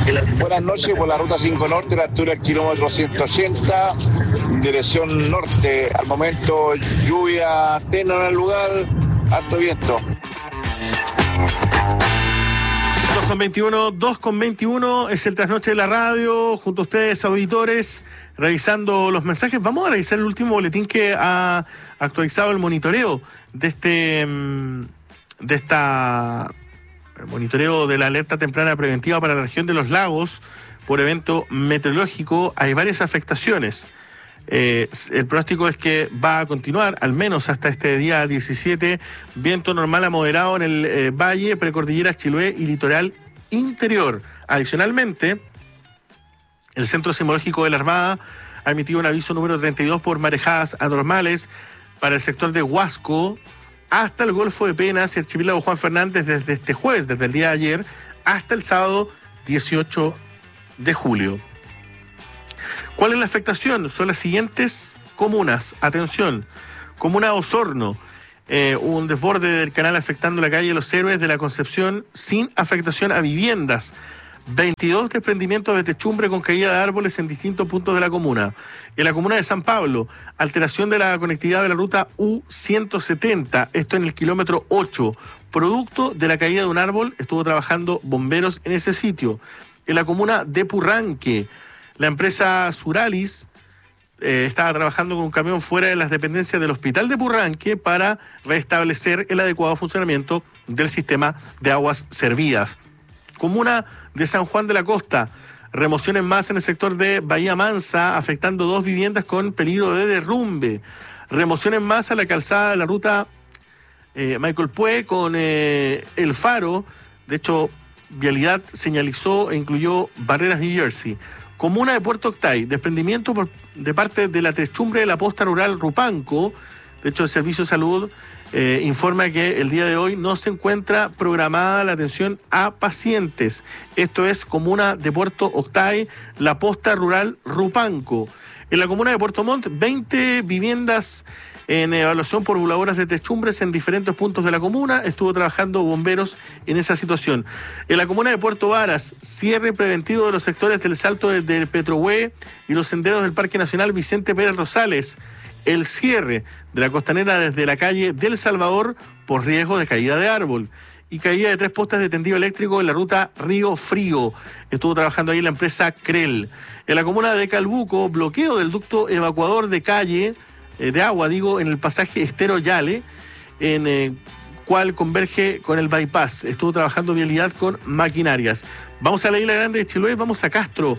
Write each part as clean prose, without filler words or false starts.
Buenas noches, por la ruta 5 Norte, la altura del kilómetro 180, dirección norte. Al momento lluvia tenue en el lugar, alto viento. 2:21 es el trasnoche de la radio, junto a ustedes, auditores, revisando los mensajes. Vamos a revisar el último boletín que ha actualizado el monitoreo el monitoreo de la alerta temprana preventiva para la región de los lagos por evento meteorológico. Hay varias afectaciones. El pronóstico es que va a continuar al menos hasta este día 17, viento normal a moderado en el valle, precordillera, Chiloé y litoral interior. Adicionalmente, el Centro Sismológico de la Armada ha emitido un aviso número 32 por marejadas anormales para el sector de Huasco hasta el Golfo de Penas y Archipiélago Juan Fernández desde este jueves, desde el día de ayer, hasta el sábado 18 de julio. ¿Cuál es la afectación? Son las siguientes comunas. Atención, comuna Osorno, un desborde del canal afectando la calle Los Héroes de la Concepción sin afectación a viviendas. 22 desprendimientos de techumbre con caída de árboles en distintos puntos de la comuna. En la comuna de San Pablo, alteración de la conectividad de la ruta U170, esto en el kilómetro 8. Producto de la caída de un árbol, estuvo trabajando bomberos en ese sitio. En la comuna de Purranque, la empresa Suralis estaba trabajando con un camión fuera de las dependencias del hospital de Purranque para restablecer el adecuado funcionamiento del sistema de aguas servidas. Comuna de San Juan de la Costa, remoción en masa en el sector de Bahía Mansa, afectando 2 viviendas con peligro de derrumbe. Remoción en masa en la calzada de la ruta Michael Pue con El Faro. De hecho, Vialidad señalizó e incluyó Barreras New Jersey. Comuna de Puerto Octay, desprendimiento de parte de la techumbre de la posta rural Rupanco. De hecho, el Servicio de Salud informa que el día de hoy no se encuentra programada la atención a pacientes. Esto es comuna de Puerto Octay, la posta rural Rupanco. En la comuna de Puerto Montt, 20 viviendas en evaluación por voladoras de techumbres en diferentes puntos de la comuna. Estuvo trabajando bomberos en esa situación. En la comuna de Puerto Varas, cierre preventivo de los sectores del Salto del Petrohue y los senderos del Parque Nacional Vicente Pérez Rosales. El cierre de la costanera desde la calle del Salvador por riesgo de caída de árbol y caída de 3 postes de tendido eléctrico en la ruta Río Frío. Estuvo trabajando ahí la empresa Crel. En la comuna de Calbuco, bloqueo del ducto evacuador de calle, de agua, en el pasaje Estero Yale, en cual converge con el bypass. Estuvo trabajando Vialidad con maquinarias. Vamos a la Isla Grande de Chiloé, vamos a Castro.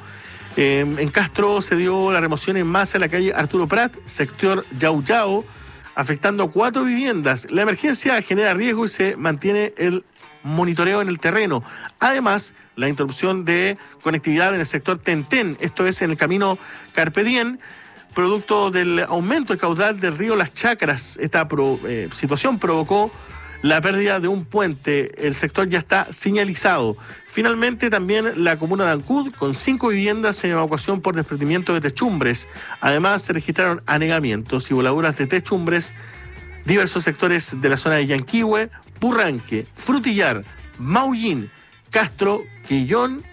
En Castro se dio la remoción en masa en la calle Arturo Prat, sector Yauyao, afectando 4 viviendas. La emergencia genera riesgo y se mantiene el monitoreo en el terreno. Además, la interrupción de conectividad en el sector Tentén, esto es en el camino Carpe Diem, producto del aumento del caudal del río Las Chacras. Esta situación provocó la pérdida de un puente. El sector ya está señalizado. Finalmente, también la comuna de Ancud, con 5 viviendas en evacuación por desprendimiento de techumbres. Además, se registraron anegamientos y voladuras de techumbres diversos sectores de la zona de Yanquihue, Purranque, Frutillar, Maullín, Castro, Quillón,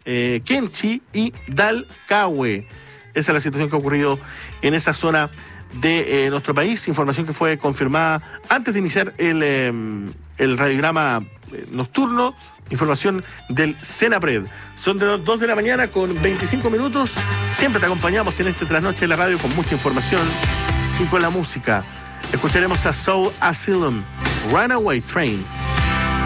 Kenchi y Dalcahue. Esa es la situación que ha ocurrido en esa zona de nuestro país. Información que fue confirmada antes de iniciar el radiograma nocturno. Información del Senapred. Son de 2 de la mañana con 25 minutos. Siempre te acompañamos en este trasnoche de la radio con mucha información y con la música. Escucharemos a Soul Asylum, Runaway Train.